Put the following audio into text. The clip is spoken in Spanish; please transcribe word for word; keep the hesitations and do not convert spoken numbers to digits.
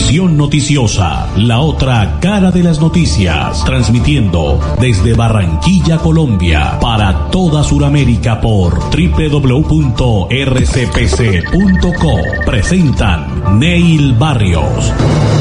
Visión Noticiosa, la otra cara de las noticias, transmitiendo desde Barranquilla, Colombia, para toda Sudamérica por doble u doble u doble u punto r c p c punto co. Presentan Neil Barrios.